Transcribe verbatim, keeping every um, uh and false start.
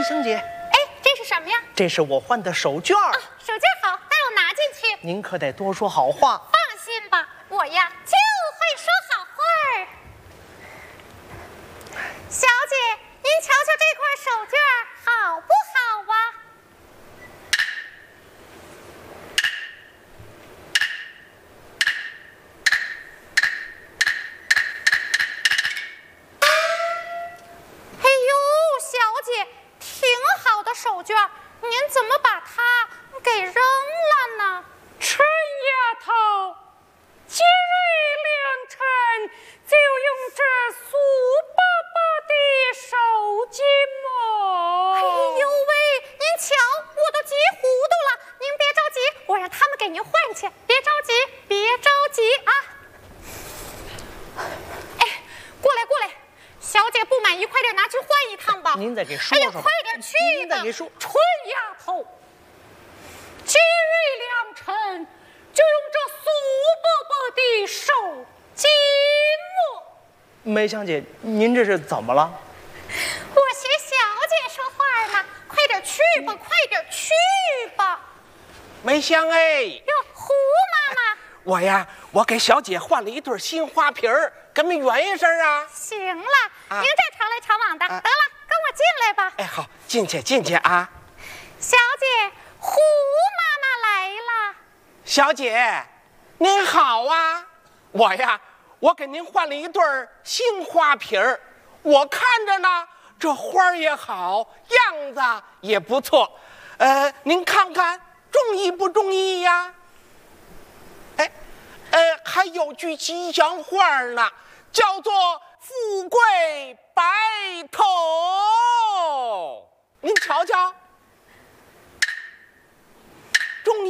香姐， 哎，这是什么呀？ 这是我换的手绢儿。 啊，手绢好，带我拿进去。 您可得多说好话。 放心吧，我呀就会说好话儿。小姐，您瞧瞧这块手绢儿好不好啊？哎呦，小姐，挺好的手绢儿，您怎么把它给扔了呢？ 陈丫头，今日良辰，就用这苏伯伯的手巾么？ 哎呦喂，您瞧，我都急糊涂了。您别着急，我让他们给您换去。别着急，别着急啊！哎，过来过来，小姐不满意，快点拿去换一趟吧。 您再给说哎呀， 说吧。 快点去吧。 您再给说。 春丫头，今日良辰，就用这苏伯伯的手巾么？ 梅香姐，您这是怎么了？ 我学小姐说话呢，快点去吧，快点去吧。 梅香哎， 哟，胡妈妈。 我呀，我给小姐换了一对新花瓶儿，跟没圆一声啊。 行了，您这常来常往的， 啊得了，跟我进来吧。 哎，好，进去进去啊。 小姐，胡妈妈来了。 小姐，您好啊！我呀，我给您换了一对新花瓶儿，我看着呢，这花儿也好，样子也不错。呃，您看看中意不中意呀？哎，呃，还有句吉祥话呢，叫做“富贵白头”。您瞧瞧。